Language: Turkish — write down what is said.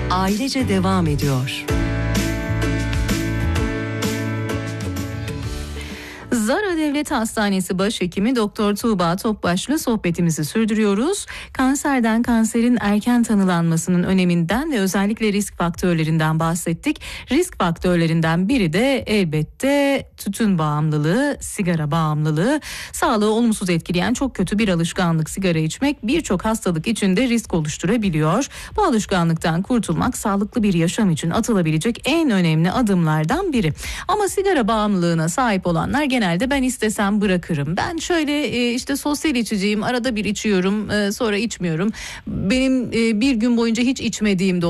ailece devam ediyor. Zara Devlet Hastanesi Başhekimi Doktor Tuğba Topbaş'la sohbetimizi sürdürüyoruz. Kanserin erken tanılanmasının öneminden ve özellikle risk faktörlerinden bahsettik. Risk faktörlerinden biri de elbette tütün bağımlılığı, sigara bağımlılığı. Sağlığı olumsuz etkileyen çok kötü bir alışkanlık sigara içmek birçok hastalık için de risk oluşturabiliyor. Bu alışkanlıktan kurtulmak sağlıklı bir yaşam için atılabilecek en önemli adımlardan biri. Ama sigara bağımlılığına sahip olanlar genelde ben istesem bırakırım. Ben şöyle işte sosyal içiciyim, arada bir içiyorum, sonra içmiyorum. Benim bir gün boyunca hiç içmediğim de